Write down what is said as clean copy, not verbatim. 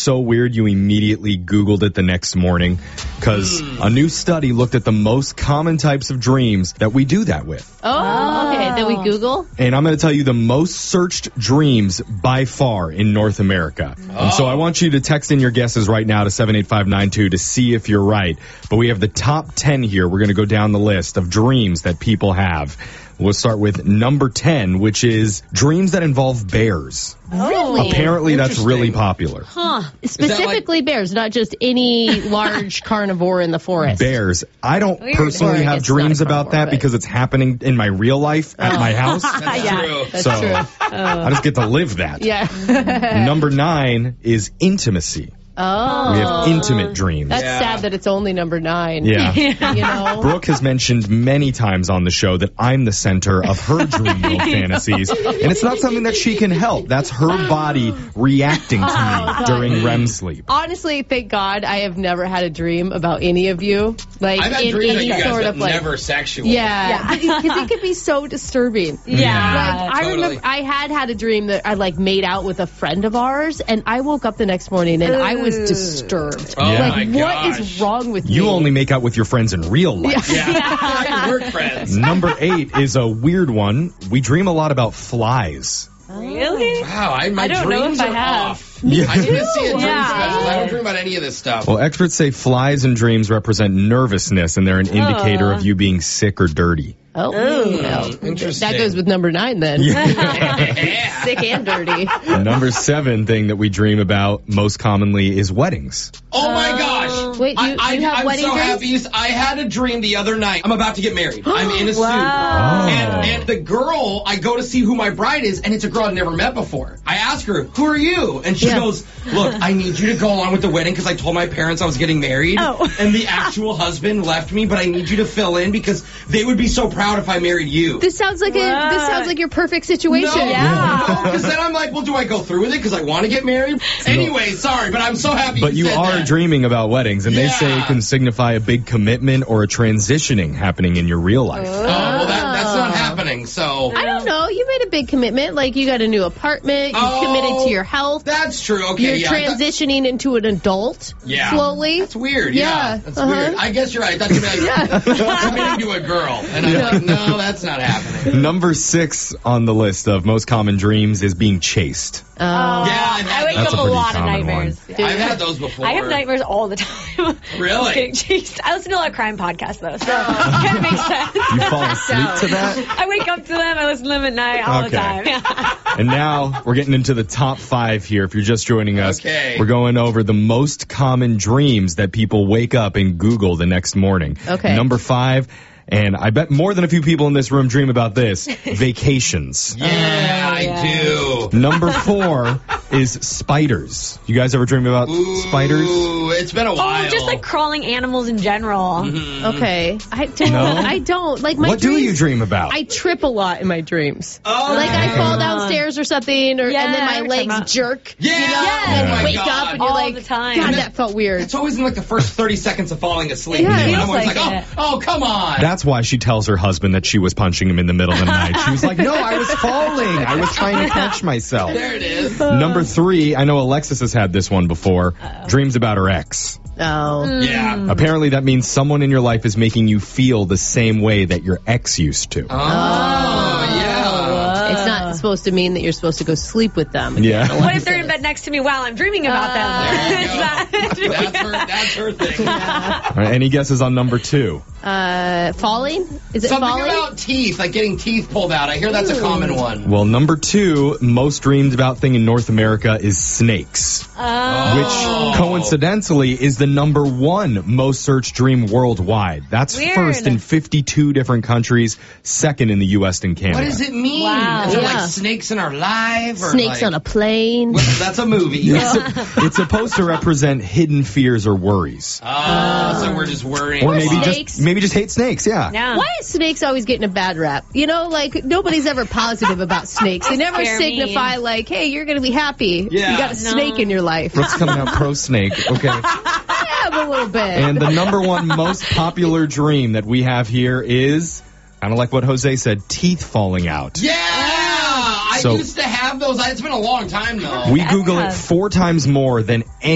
so weird you immediately Googled it the next morning? Because a new study looked at the most common types of dreams that we do that with. Oh, okay. Then we Google? And I'm going to tell you the most searched dreams by far in North America. And so I want you to text in your guesses right now to 78592 to see if you're right. But we have the top 10 here. We're going to go down the list of dreams that people have. We'll start with number 10, which is dreams that involve bears. Really? Apparently, that's really popular. Huh. Specifically bears, not just any large carnivore in the forest. Bears. I don't personally have dreams about that because it's happening in my real life at my house. That's true. That's true. I just get to live that. Yeah. Number 9 is intimacy. Oh. We have intimate dreams. That's sad that it's only number 9. Yeah. You know? Brooke has mentioned many times on the show that I'm the center of her dream world fantasies, and it's not something that she can help. That's her body reacting to me during REM sleep. Honestly, thank God I have never had a dream about any of you. Like, I've had in dreams any that you guys sort are of like. never sexual. Yeah, because it could be so disturbing. Yeah. Like, I remember I had a dream that I like made out with a friend of ours, and I woke up the next morning and I was disturbed. Oh Yeah. Like, my what gosh. is wrong with You me? only make out with your friends in real life. Yeah. Your work friends. Number 8 is a weird one. We dream a lot about flies. Really? Wow, my I don't know dreams if I are have. off. I need to see a dream Yeah. specialist. I don't dream about any of this stuff. Well, experts say flies in dreams represent nervousness, and they're an indicator of you being sick or dirty. Oh, well, Interesting. that goes with number 9 then. Yeah. Sick and dirty. The number 7 thing that we dream about most commonly is weddings. Oh my gosh. Wait, you have I'm wedding so dreams? happy. I had a dream the other night. I'm about to get married. I'm in a suit. Wow. And the girl, I go to see who my bride is, and it's a girl I've never met before. I ask her, who are you? And she goes, look, I need you to go along with the wedding because I told my parents I was getting married. Oh. And the actual husband left me, but I need you to fill in because they would be so proud if I married you. This sounds like your perfect situation. Because then I'm like, well, do I go through with it because I want to get married? Anyway, sorry, but I'm so happy But you said are that. dreaming about weddings, and they say Yeah. it can signify a big commitment or a transitioning happening in your real life. Oh, well, that's not happening, so... I don't know. You made a big commitment. Like, you got a new apartment. You've committed to your health. That's true. Okay, You're transitioning into an adult slowly. That's weird. Yeah. That's weird. I guess you're right. That's committing to a girl. And I'm like, no, that's not happening. Number 6 on the list of most common dreams is being chased. Yeah, I wake That's up a a pretty lot of common nightmares. one. Yeah. I've had those before. I have nightmares all the time. Really? Getting chased. I listen to a lot of crime podcasts, though, so it kind of makes sense. You fall asleep to that? I wake up to them. I listen to them at night all the time. And now we're getting into the top 5 here. If you're just joining us, Okay. we're going over the most common dreams that people wake up and Google the next morning. Okay. Number 5, and I bet more than a few people in this room dream about this, vacations. Yeah, I do. Number 4 is spiders. You guys ever dream about spiders? Ooh, it's been a while. Oh, just like crawling animals in general. Okay. I don't. No? I don't. Like, my What dreams, do you dream about? I trip a lot in my dreams. Oh, Like, I fall downstairs or something, and then I my know what you're talking legs about. jerk. Yeah. You know? Oh And my you wake God. up and you're All like, the time. God, that felt weird. It's always in like the first 30 seconds of falling asleep. Yeah, it And I'm feels always like like, it. oh, come on. That's why she tells her husband that she was punching him in the middle of the night. She was like, no, I was falling. I was trying to catch myself. There it is. Number 3, I know Alexis has had this one before, dreams about her ex. Oh. Yeah. Apparently that means someone in your life is making you feel the same way that your ex used to. Oh, yeah. It's not supposed to mean that you're supposed to go sleep with them. Yeah. What if they're in bed next to me while I'm dreaming about them? There you It's go. not- That's her thing. All right, any guesses on number 2? Falling? Is it Something falling? about teeth, like getting teeth pulled out. I hear that's a common one. Well, number 2, most dreamed about thing in North America is snakes, which coincidentally is the number 1 most searched dream worldwide. That's Weird. first in 52 different countries, second in the U.S. and Canada. What does it mean? Wow. Is it Yeah. like snakes in our life? Or Snakes like, on a plane. That's a movie. It's supposed to represent hidden fears or worries. Oh, so we're just worrying. Or a maybe lot. just hate snakes, yeah. Yeah. Why is snakes always getting a bad rap? You know, like, nobody's ever positive about snakes. They never Scare me. signify, like, hey, you're going to be happy. Yeah. You got a snake in your life. Brooke's coming out pro snake. Okay. I have a little bit. And the number 1 most popular dream that we have here is, kind of like what Jose said, teeth falling out. Yeah! I So- used to have those. It's been a long time, though. We Google it 4 times more than any